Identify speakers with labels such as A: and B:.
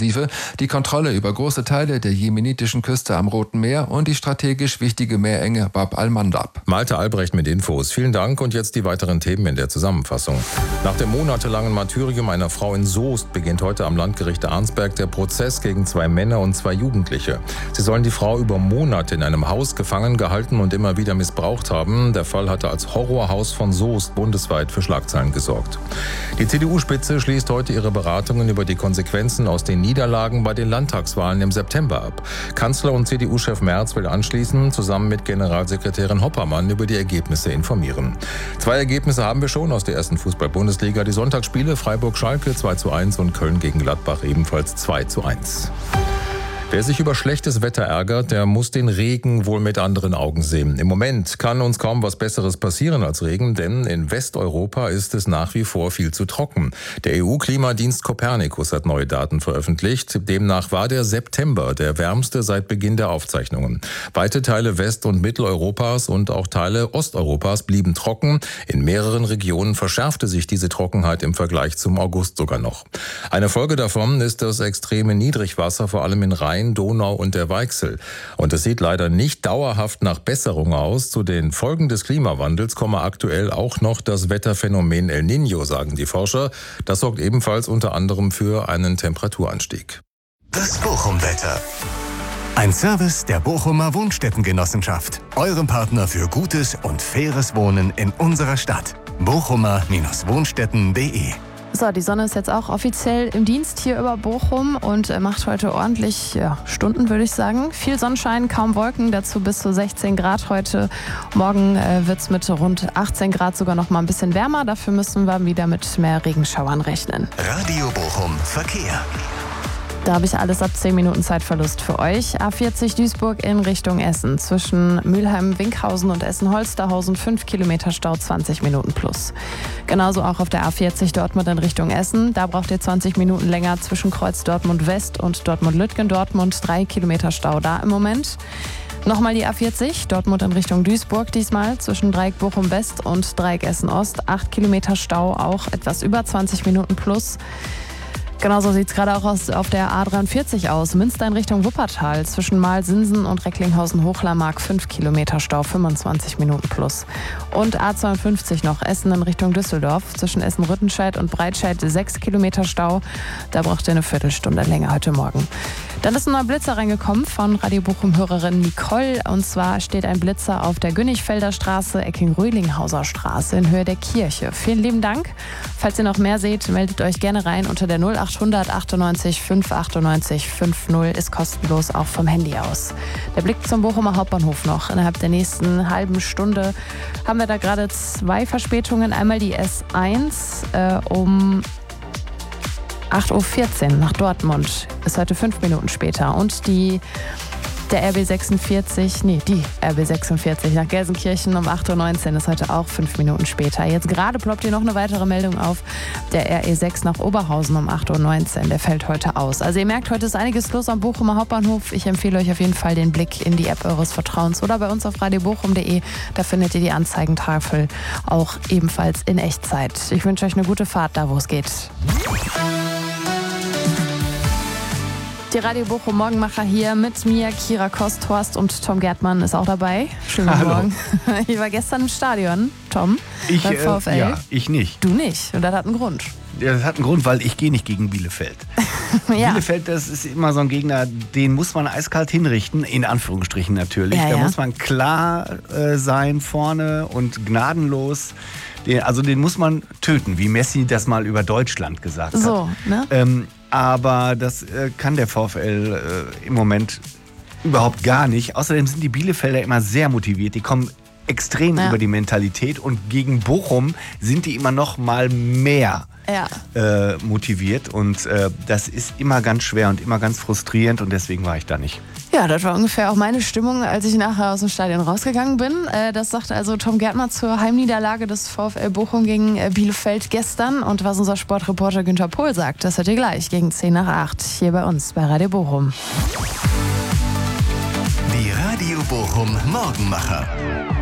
A: inklusive die Kontrolle über große Teile der jemenitischen Küste am Roten Meer und die strategisch wichtige Meerenge Bab al-Mandab.
B: Malte Albrecht mit Infos. Vielen Dank und jetzt die weiteren Themen in der Zusammenfassung. Nach dem monatelangen Martyrium einer Frau in Soest beginnt heute am Landgericht Arnsberg der Prozess gegen 2 Männer und 2 Jugendliche. Sie sollen die Frau über Monate in einem Haus gefangen gehalten und immer wieder missbraucht haben. Der Fall hatte als Horrorhaus von Soest bundesweit für Schlagzeilen gesorgt. Die CDU-Spitze schließt heute ihre Beratungen über die Konsequenzen aus den Niederlagen bei den Landtagswahlen im September ab. Kanzler und CDU-Chef Merz will anschließend zusammen mit Generalsekretärin Hoppermann über die Ergebnisse informieren. 2 Ergebnisse haben wir schon aus der ersten Fußball-Bundesliga. Die Sonntagsspiele Freiburg-Schalke 2:1 und Köln gegen Gladbach ebenfalls 2:1. Wer sich über schlechtes Wetter ärgert, der muss den Regen wohl mit anderen Augen sehen. Im Moment kann uns kaum was Besseres passieren als Regen, denn in Westeuropa ist es nach wie vor viel zu trocken. Der EU-Klimadienst Copernicus hat neue Daten veröffentlicht. Demnach war der September der wärmste seit Beginn der Aufzeichnungen. Weite Teile West- und Mitteleuropas und auch Teile Osteuropas blieben trocken. In mehreren Regionen verschärfte sich diese Trockenheit im Vergleich zum August sogar noch. Eine Folge davon ist das extreme Niedrigwasser, vor allem in Rhein, Donau und der Weichsel. Und es sieht leider nicht dauerhaft nach Besserung aus. Zu den Folgen des Klimawandels komme aktuell auch noch das Wetterphänomen El Niño, sagen die Forscher. Das sorgt ebenfalls unter anderem für einen Temperaturanstieg.
C: Das Bochum-Wetter. Ein Service der Bochumer Wohnstättengenossenschaft. Eurem Partner für gutes und faires Wohnen in unserer Stadt. bochumer-wohnstätten.de.
D: So, die Sonne ist jetzt auch offiziell im Dienst hier über Bochum und macht heute ordentlich Stunden, würde ich sagen. Viel Sonnenschein, kaum Wolken, dazu bis zu 16 Grad heute. Morgen wird es mit rund 18 Grad sogar noch mal ein bisschen wärmer. Dafür müssen wir wieder mit mehr Regenschauern rechnen.
C: Radio Bochum Verkehr.
D: Da habe ich alles ab 10 Minuten Zeitverlust für euch. A40 Duisburg in Richtung Essen. Zwischen Mülheim-Winkhausen und Essen-Holsterhausen 5 Kilometer Stau, 20 Minuten plus. Genauso auch auf der A40 Dortmund in Richtung Essen. Da braucht ihr 20 Minuten länger zwischen Kreuz Dortmund West und Dortmund-Lütgendortmund. 3 Kilometer Stau da im Moment. Nochmal die A40, Dortmund in Richtung Duisburg diesmal, zwischen Dreieck Bochum West und Dreieck Essen Ost. 8 Kilometer Stau, auch etwas über 20 Minuten plus. Genauso sieht es gerade auch auf der A43 aus. Münster in Richtung Wuppertal. Zwischen Malsinsen und Recklinghausen-Hochlarmark 5 Kilometer Stau, 25 Minuten plus. Und A52 noch, Essen in Richtung Düsseldorf. Zwischen Essen-Rüttenscheid und Breitscheid 6 Kilometer Stau. Da braucht ihr eine Viertelstunde länger heute Morgen. Dann ist ein neuer Blitzer reingekommen von Radio Bochum-Hörerin Nicole. Und zwar steht ein Blitzer auf der Günnigfelder Straße, Ecking-Rühlinghauser Straße in Höhe der Kirche. Vielen lieben Dank. Falls ihr noch mehr seht, meldet euch gerne rein unter der 0800 98 598 50. Ist kostenlos auch vom Handy aus. Der Blick zum Bochumer Hauptbahnhof noch. Innerhalb der nächsten halben Stunde haben wir da gerade 2 Verspätungen. Einmal die S1 um 8:14 Uhr nach Dortmund. Ist heute 5 Minuten später. Und die RB46 nach Gelsenkirchen um 8:19 Uhr ist heute auch 5 Minuten später. Jetzt gerade ploppt hier noch eine weitere Meldung auf. Der RE6 nach Oberhausen um 8:19 Uhr. Der fällt heute aus. Also ihr merkt, heute ist einiges los am Bochumer Hauptbahnhof. Ich empfehle euch auf jeden Fall den Blick in die App eures Vertrauens oder bei uns auf radiobochum.de. Da findet ihr die Anzeigentafel auch ebenfalls in Echtzeit. Ich wünsche euch eine gute Fahrt da, wo es geht. Die Radio Bochum Morgenmacher hier mit mir, Kira Kosthorst, und Tom Gärtmann ist auch dabei. Schönen guten Morgen. Ich war gestern im Stadion, Tom, beim VfL.
E: Ja, ich nicht.
D: Du nicht, und das hat einen Grund.
E: Ja, das hat einen Grund, weil ich gehe nicht gegen Bielefeld. Ja. Bielefeld, das ist immer so ein Gegner, den muss man eiskalt hinrichten, in Anführungsstrichen natürlich. Da muss man klar sein vorne und gnadenlos. Den muss man töten, wie Messi das mal über Deutschland gesagt hat.
D: So, ne?
E: Aber das kann der VfL im Moment überhaupt gar nicht. Außerdem sind die Bielefelder immer sehr motiviert. Die kommen extrem über die Mentalität. Und gegen Bochum sind die immer noch mal mehr motiviert. Und das ist immer ganz schwer und immer ganz frustrierend. Und deswegen war ich da nicht.
D: Ja, das war ungefähr auch meine Stimmung, als ich nachher aus dem Stadion rausgegangen bin. Das sagt also Tom Gärtner zur Heimniederlage des VfL Bochum gegen Bielefeld gestern. Und was unser Sportreporter Günther Pohl sagt, das hört ihr gleich gegen 7:50 hier bei uns bei Radio Bochum.
C: Die Radio Bochum Morgenmacher.